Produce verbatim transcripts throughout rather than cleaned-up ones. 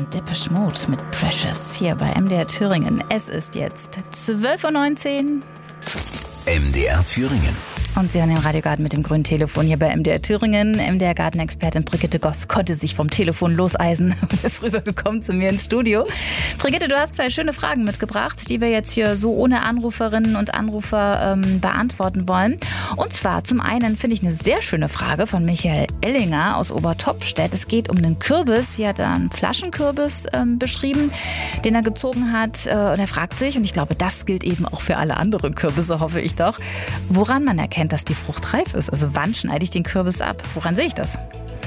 Depeche Mode mit Precious hier bei M D R Thüringen. Es ist jetzt zwölf Uhr neunzehn. M D R Thüringen. Und Sie hören den Radiogarten mit dem grünen Telefon hier bei M D R Thüringen. M D R-Gartenexpertin Brigitte Goss konnte sich vom Telefon loseisen und ist rübergekommen zu mir ins Studio. Brigitte, du hast zwei schöne Fragen mitgebracht, die wir jetzt hier so ohne Anruferinnen und Anrufer ähm, beantworten wollen. Und zwar zum einen finde ich eine sehr schöne Frage von Michael Ellinger aus Obertopfstedt. Es geht um den Kürbis. Hier hat er einen Flaschenkürbis ähm, beschrieben, den er gezogen hat. Äh, und er fragt sich, und ich glaube, das gilt eben auch für alle anderen Kürbisse, hoffe ich doch, woran man erkennt, dass die Frucht reif ist. Also wann schneide ich den Kürbis ab? Woran sehe ich das?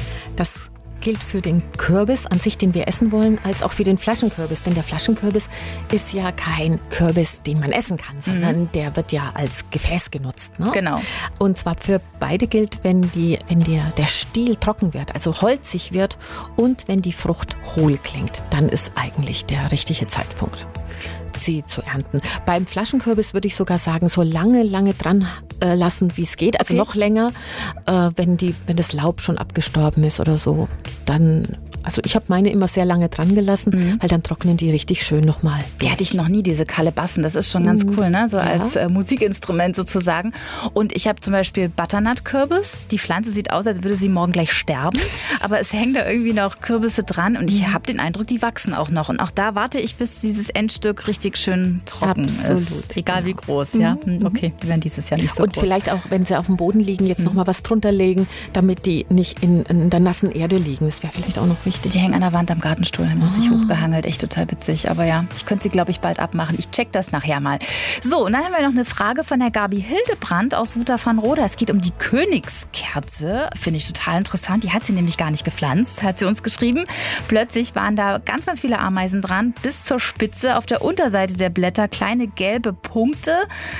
Das gilt für den Kürbis an sich, den wir essen wollen, als auch für den Flaschenkürbis. Denn der Flaschenkürbis ist ja kein Kürbis, den man essen kann, sondern mhm. der wird ja als Gefäß genutzt. Ne? Genau. Und zwar für beide gilt, wenn, die, wenn der, der Stiel trocken wird, also holzig wird und wenn die Frucht hohl klingt, dann ist eigentlich der richtige Zeitpunkt, sie zu ernten. Beim Flaschenkürbis würde ich sogar sagen, so lange, lange dran äh, lassen, wie es geht. Also okay. noch länger, äh, wenn, die, wenn das Laub schon abgestorben ist oder so. Dann, also ich habe meine immer sehr lange dran gelassen, mhm. weil dann trocknen die richtig schön nochmal. Die hatte ich noch nie, diese Kalebassen. Das ist schon ganz cool, ne? So ja. als äh, Musikinstrument sozusagen. Und ich habe zum Beispiel Butternut-Kürbis. Die Pflanze sieht aus, als würde sie morgen gleich sterben. Aber es hängen da irgendwie noch Kürbisse dran. Und ich habe den Eindruck, die wachsen auch noch. Und auch da warte ich, bis dieses Endstück richtig schön trocken Absolut, ist. Egal genau. wie groß. Ja? Mhm. Okay, die werden dieses Jahr nicht so Und groß. Und vielleicht auch, wenn sie auf dem Boden liegen, jetzt mhm. nochmal was drunter legen, damit die nicht in, in der nassen Erde liegen. Das wäre vielleicht auch noch wichtig. Die hängen an der Wand am Gartenstuhl, haben sie sich hochgehangelt. Echt total witzig. Aber ja, ich könnte sie, glaube ich, bald abmachen. Ich check das nachher mal. So, und dann haben wir noch eine Frage von der Gabi Hildebrand aus Wuther-van-Roda. Es geht um die Königskerze. Finde ich total interessant. Die hat sie nämlich gar nicht gepflanzt, hat sie uns geschrieben. Plötzlich waren da ganz, ganz viele Ameisen dran. Bis zur Spitze auf der Unterseite der Blätter kleine gelbe Punkte.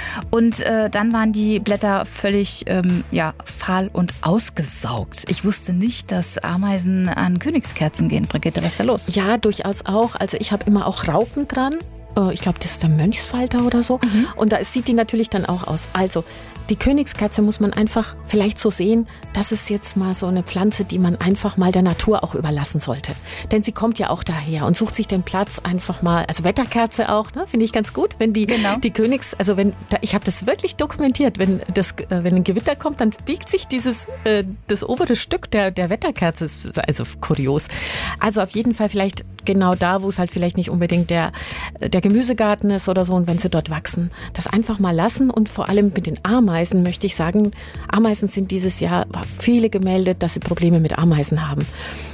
Und äh, dann waren die Blätter völlig ähm, ja, fahl und ausgesaugt. Ich wusste nicht, dass Ameisen an Königskerzen gehen. Brigitte, was ist da los? Ja, durchaus auch. Also ich habe immer auch Raupen dran. Ich glaube, das ist der Mönchsfalter oder so. Mhm. Und da sieht die natürlich dann auch aus. Also die Königskerze muss man einfach vielleicht so sehen, das ist jetzt mal so eine Pflanze, die man einfach mal der Natur auch überlassen sollte. Denn sie kommt ja auch daher und sucht sich den Platz einfach mal, also Wetterkerze auch, ne, finde ich ganz gut, wenn die, genau. die Königs, also wenn, ich habe das wirklich dokumentiert, wenn das, wenn ein Gewitter kommt, dann biegt sich dieses, äh, das obere Stück der, der Wetterkerze, also kurios. Also auf jeden Fall vielleicht genau da, wo es halt vielleicht nicht unbedingt der, der Gemüsegarten ist oder so, und wenn sie dort wachsen, das einfach mal lassen. Und vor allem mit den Ameisen möchte ich sagen, Ameisen sind dieses Jahr viele gemeldet, dass sie Probleme mit Ameisen haben.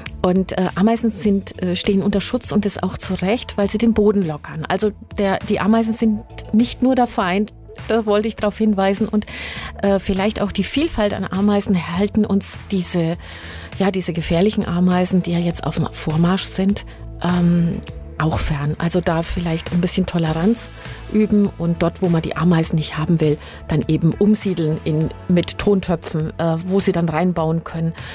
Und äh, Ameisen sind, äh, stehen unter Schutz und das auch zu Recht, weil sie den Boden lockern. Also der, die Ameisen sind nicht nur der Feind, da wollte ich darauf hinweisen, und äh, vielleicht auch die Vielfalt an Ameisen halten uns diese, ja, diese gefährlichen Ameisen, die ja jetzt auf dem Vormarsch sind, ähm, auch fern. Also da vielleicht ein bisschen Toleranz üben und dort, wo man die Ameisen nicht haben will, dann eben umsiedeln in, mit Tontöpfen, äh, wo sie dann reinbauen können.